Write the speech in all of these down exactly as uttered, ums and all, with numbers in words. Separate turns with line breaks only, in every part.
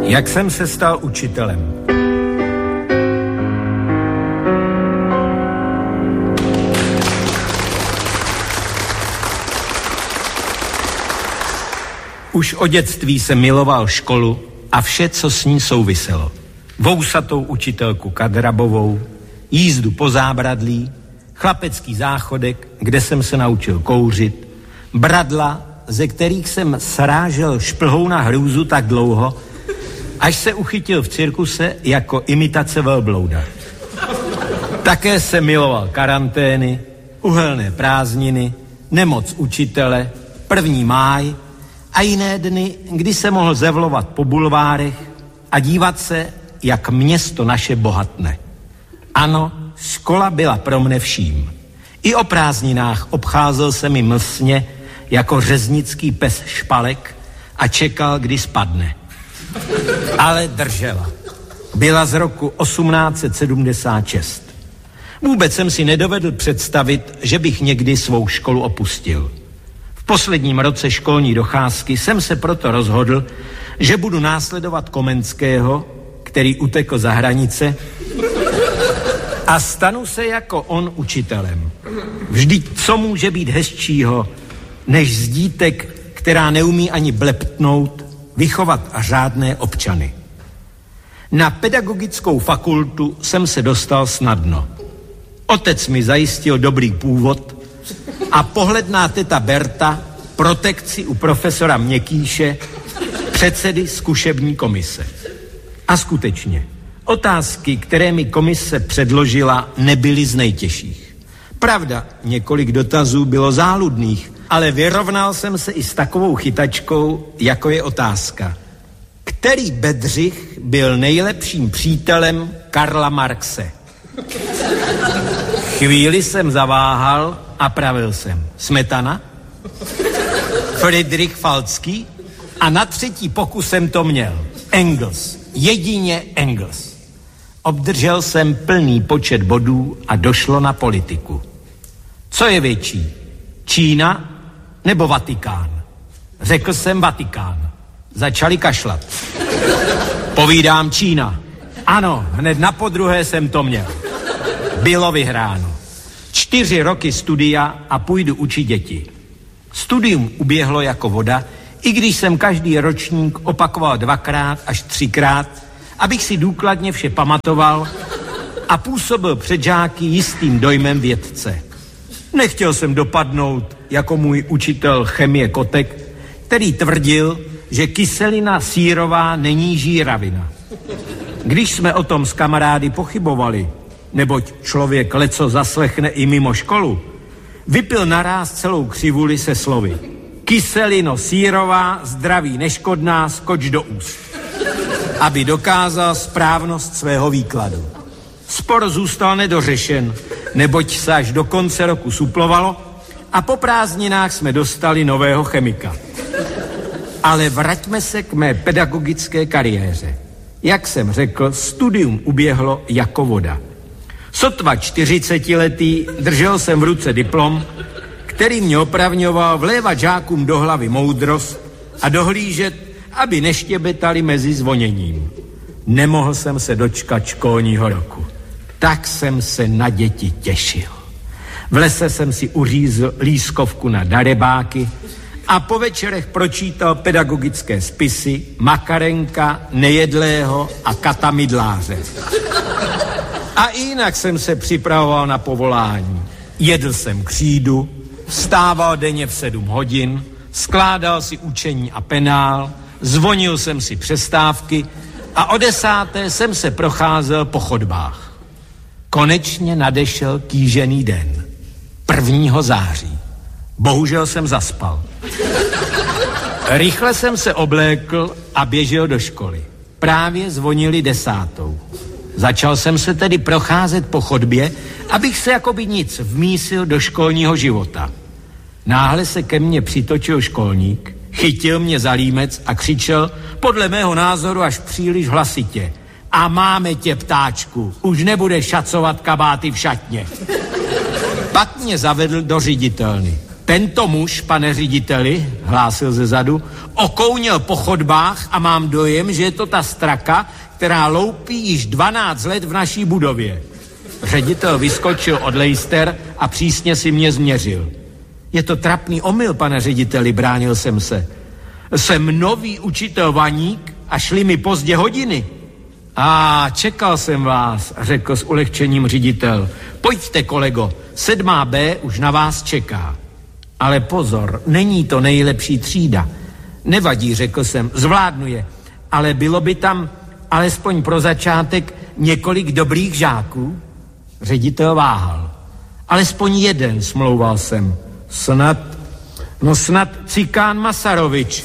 Jak jsem se stal učitelem? Už od dětství jsem miloval školu a vše, co s ní souviselo. Vousatou učitelku Kadrabovou, jízdu po zábradlí, chlapecký záchodek, kde jsem se naučil kouřit, bradla, ze kterých jsem srážel šplhou na hrůzu tak dlouho, až se uchytil v cirkuse jako imitace velblouda. Také jsem miloval karantény, uhelné prázdniny, nemoc učitele, první máj a jiné dny, kdy se mohl zevlovat po bulvárech a dívat se, jak město naše bohatne. Ano, škola byla pro mne vším. I o prázdninách obcházel se mi mlsně jako řeznický pes špalek a čekal, kdy spadne. Ale držela. Byla z roku osmnáct set sedmdesát šest. Vůbec jsem si nedovedl představit, že bych někdy svou školu opustil. V posledním roce školní docházky jsem se proto rozhodl, že budu následovat Komenského, který utekl za hranice, a stanu se jako on učitelem. Vždyť co může být hezčího, než z dítek, která neumí ani bleptnout, vychovat řádné občany. Na pedagogickou fakultu jsem se dostal snadno. Otec mi zajistil dobrý původ a pohledná teta Berta protekci u profesora Měkýše, předsedy zkušební komise. A skutečně, otázky, které mi komise předložila, nebyly z nejtěžších. Pravda, několik dotazů bylo záludných, ale vyrovnal jsem se i s takovou chytačkou, jako je otázka. Který Bedřich byl nejlepším přítelem Karla Marxe? Chvíli jsem zaváhal a pravil jsem. Smetana? Friedrich Falcký? A na třetí pokus jsem to měl. Engels. Jedině Engels. Obdržel jsem plný počet bodů a došlo na politiku. Co je větší? Čína nebo Vatikán? Řekl jsem Vatikán. Začali kašlat. Povídám Čína. Ano, hned na podruhé jsem to měl. Bylo vyhráno. Čtyři roky studia a půjdu učit děti. Studium uběhlo jako voda, i když jsem každý ročník opakoval dvakrát až třikrát, abych si důkladně vše pamatoval a působil před žáky jistým dojmem vědce. Nechtěl jsem dopadnout jako můj učitel chemie Kotek, který tvrdil, že kyselina sírová není žíravina. Když jsme o tom s kamarády pochybovali, neboť člověk leco zaslechne i mimo školu, vypil naráz celou křivuli se slovy: kyselino sírová, zdraví neškodná, skoč do úst, aby dokázal správnost svého výkladu. Spor zůstal nedořešen, neboť se až do konce roku suplovalo a po prázdninách jsme dostali nového chemika. Ale vraťme se k mé pedagogické kariéře. Jak jsem řekl, studium uběhlo jako voda. Sotva čtyřicetiletý držel jsem v ruce diplom, který mě opravňoval vlévat žákům do hlavy moudrost a dohlížet, aby neštěbetali mezi zvoněním. Nemohl jsem se dočkat školního roku. Tak jsem se na děti těšil. V lese jsem si uřízl lískovku na darebáky a po večerech pročítal pedagogické spisy Makarenka, Nejedlého a Kata Mydláře. A i jinak jsem se připravoval na povolání. Jedl jsem křídu, vstával denně v sedm hodin, skládal si učení a penál, zvonil jsem si přestávky a o desáté jsem se procházel po chodbách. Konečně nadešel kýžený den, prvního září. Bohužel jsem zaspal. Rychle jsem se oblékl a běžel do školy. Právě zvonili desátou. Začal jsem se tedy procházet po chodbě, abych se jakoby nic vmísil do školního života. Náhle se ke mně přitočil školník, chytil mě za límec a křičel, podle mého názoru až příliš hlasitě: a máme tě, ptáčku, už nebudeš šacovat kabáty v šatně. Pak mě zavedl do ředitelny. Tento muž, pane řediteli, hlásil ze zadu, okounil po chodbách a mám dojem, že je to ta straka, která loupí již dvanáct let v naší budově. Ředitel vyskočil od lejster a přísně si mě změřil. Je to trapný omyl, pane řediteli, bránil jsem se. Jsem nový učitel Vaník a šli mi pozdě hodiny. A čekal jsem vás, řekl s ulehčením ředitel. Pojďte, kolego, sedmá B už na vás čeká. Ale pozor, není to nejlepší třída. Nevadí, řekl jsem, zvládnu je. Ale bylo by tam alespoň pro začátek několik dobrých žáků? Ředitel váhal. Alespoň jeden, smlouval jsem. Snad, no snad Cikán Masarovič.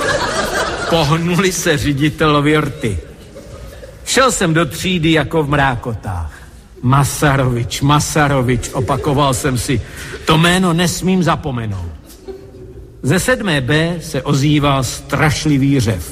Pohnuli se ředitelovi rty. Šel jsem do třídy jako v mrákotách. Masarovič, Masarovič, opakoval jsem si. To jméno nesmím zapomenout. Ze sedmé B se ozýval strašlivý řev.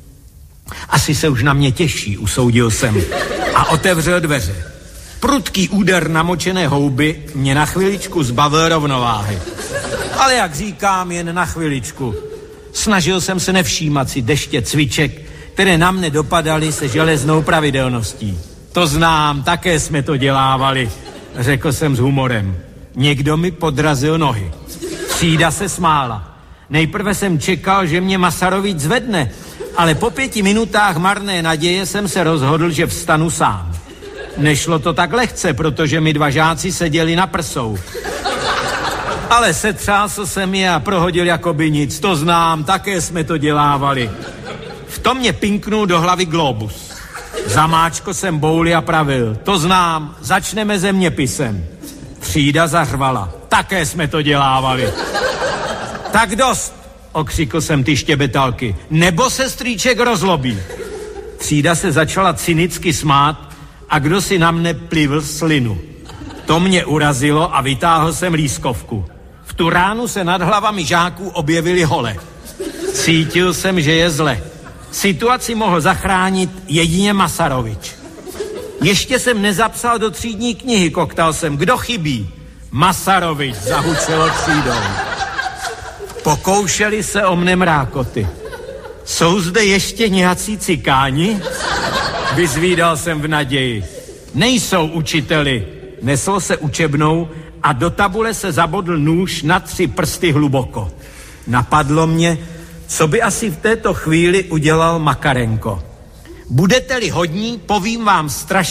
Asi se už na mě těší, usoudil jsem a otevřel dveře. Prudký úder namočené houby mě na chviličku zbavil rovnováhy. Ale jak říkám, jen na chviličku. Snažil jsem se nevšímat si deště cviček, které na mne dopadaly se železnou pravidelností. To znám, také jsme to dělávali, řekl jsem s humorem. Někdo mi podrazil nohy. Třída se smála. Nejprve jsem čekal, že mě Masarovič zvedne, ale po pěti minutách marné naděje jsem se rozhodl, že vstanu sám. Nešlo to tak lehce, protože mi dva žáci seděli na prsou. Ale setřásl jsem je a prohodil jakoby nic. To znám, také jsme to dělávali. V tom mě pinknul do hlavy globus. Zamáčko jsem bouli a pravil. To znám, začneme zeměpisem. Třída zařvala. Také jsme to dělávali. Tak dost, okřikl jsem ty štěbetalky. Nebo se strýček rozlobí. Třída se začala cynicky smát a kdo si na mne plivl slinu. To mě urazilo a vytáhl jsem lískovku. V tu ránu se nad hlavami žáků objevily hole. Cítil jsem, že je zle. Situaci mohl zachránit jedině Masarovič. Ještě jsem nezapsal do třídní knihy, koktal jsem. Kdo chybí? Masarovič, zahučelo třídou. Pokoušeli se o mne mrákoty. Jsou zde ještě nějací cikáni? Vyzvídal jsem v naději. Nejsou, učiteli. Nesl se učebnou a do tabule se zabodl nůž na tři prsty hluboko. Napadlo mě, co by asi v této chvíli udělal Makarenko. Budete-li hodní, povím vám strašně